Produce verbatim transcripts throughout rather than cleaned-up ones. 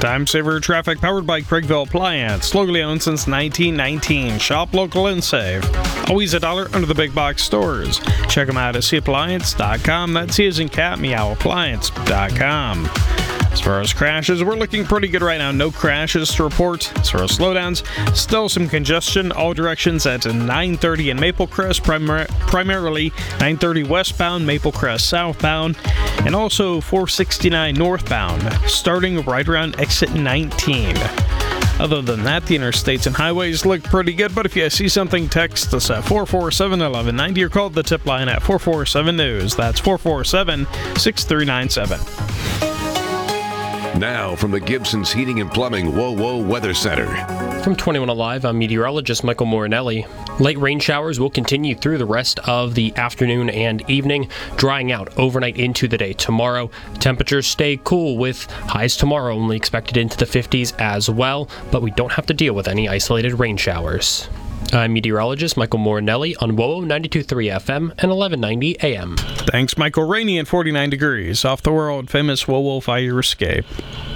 Time saver traffic powered by Craigville Appliance. Locally owned since nineteen nineteen. Shop local and save. Always a dollar under the big box stores. Check them out at c appliance dot com. That's C as in cat, meow appliance dot com. As far as crashes, we're looking pretty good right now. No crashes to report. As far as slowdowns, still some congestion all directions at nine thirty in Maple Crest, primar- primarily nine thirty westbound, Maple Crest southbound, and also four sixty-nine northbound, starting right around exit nineteen. Other than that, the interstates and highways look pretty good, but if you see something, text us at four four seven, one one nine zero or call the tip line at four four seven news. That's four four seven, six three nine seven. Now from the Gibson's Heating and Plumbing Whoa Whoa Weather Center. From twenty-one Alive, I'm meteorologist Michael Morinelli. Light rain showers will continue through the rest of the afternoon and evening, drying out overnight into the day tomorrow. Temperatures stay cool with highs tomorrow only expected into the fifties as well, but we don't have to deal with any isolated rain showers. I'm meteorologist Michael Morinelli on W O O ninety-two point three F M and eleven ninety A M. Thanks, Michael. Rainy and forty-nine degrees off the world-famous W O O Fire Escape.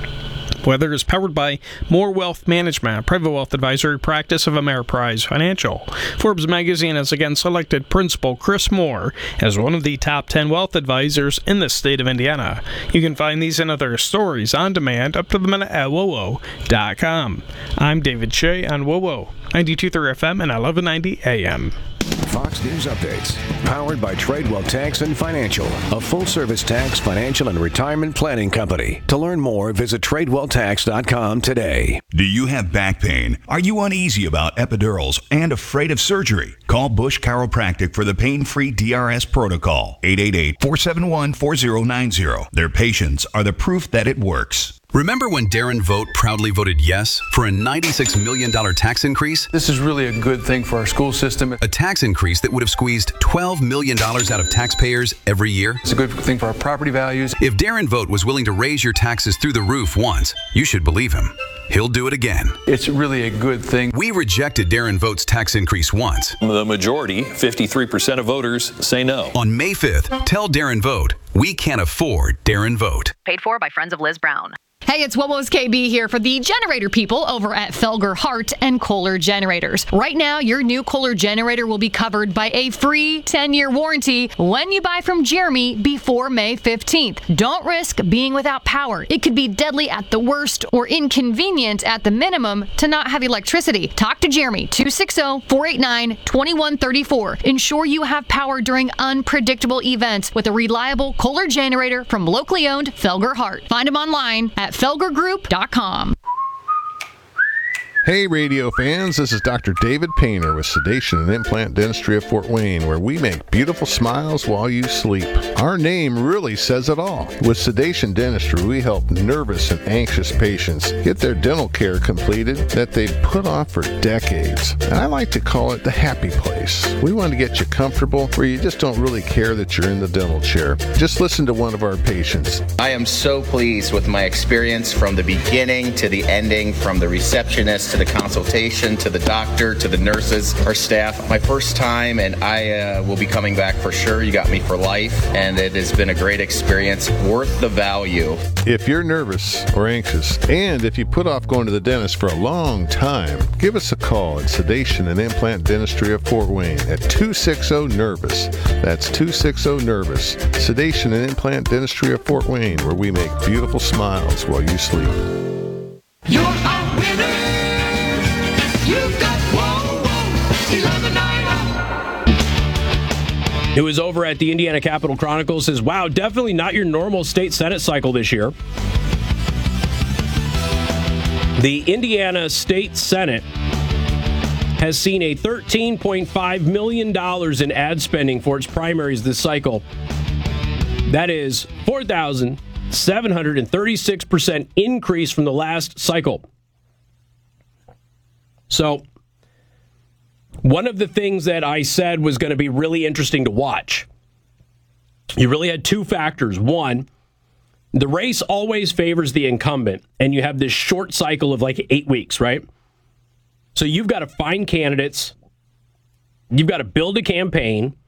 Weather is powered by More Wealth Management, a private wealth advisory practice of Ameriprise Financial. Forbes magazine has again selected Principal Chris Moore as one of the top ten wealth advisors in the state of Indiana. You can find these and other stories on demand up to the minute at W O O dot com. I'm David Shea on W O O ninety-two point three F M and eleven ninety A M. Fox News Updates, powered by Tradewell Tax and Financial, a full-service tax, financial, and retirement planning company. To learn more, visit tradewell tax dot com today. Do you have back pain? Are you uneasy about epidurals and afraid of surgery? Call Bush Chiropractic for the pain-free D R S protocol. eight eight eight, four seven one, four zero nine zero. Their patients are the proof that it works. Remember when Darren Vogt proudly voted yes for a ninety-six million dollars tax increase? This is really a good thing for our school system. A tax increase that would have squeezed twelve million dollars out of taxpayers every year? It's a good thing for our property values. If Darren Vogt was willing to raise your taxes through the roof once, you should believe him. He'll do it again. It's really a good thing. We rejected Darren Vogt's tax increase once. The majority, fifty-three percent of voters, say no. On May fifth, tell Darren Vogt, we can't afford Darren Vogt. Paid for by Friends of Liz Brown. Hey, it's W O O's K B here for the generator people over at Felger Hart and Kohler Generators. Right now, your new Kohler generator will be covered by a free ten-year warranty when you buy from Jeremy before May fifteenth. Don't risk being without power. It could be deadly at the worst or inconvenient at the minimum to not have electricity. Talk to Jeremy, two six zero, four eight nine, two one three four. Ensure you have power during unpredictable events with a reliable Kohler generator from locally owned Felger Hart. Find them online at felger group dot com. Hey radio fans, this is Doctor David Painter with Sedation and Implant Dentistry of Fort Wayne, where we make beautiful smiles while you sleep. Our name really says it all. With Sedation Dentistry, we help nervous and anxious patients get their dental care completed that they've put off for decades. And I like to call it the happy place. We want to get you comfortable where you just don't really care that you're in the dental chair. Just listen to one of our patients. I am so pleased with my experience from the beginning to the ending, from the receptionist to the consultation, to the doctor, to the nurses, our staff. My first time, and I uh, will be coming back for sure. You got me for life, and it has been a great experience, worth the value. If you're nervous or anxious, and if you put off going to the dentist for a long time, give us a call at Sedation and Implant Dentistry of Fort Wayne at two six zero, NERVOUS. That's two six zero, NERVOUS. Sedation and Implant Dentistry of Fort Wayne, where we make beautiful smiles while you sleep. You're a winner. You've got Whoa Whoa eleven ninety. It was over at the Indiana Capitol Chronicle. Says, wow, definitely not your normal state Senate cycle this year. The Indiana State Senate has seen a thirteen point five million dollars in ad spending for its primaries this cycle. That is four thousand seven hundred thirty-six percent increase from the last cycle. So, one of the things that I said was going to be really interesting to watch, you really had two factors. One, the race always favors the incumbent, and you have this short cycle of like eight weeks, right? So you've got to find candidates, you've got to build a campaign,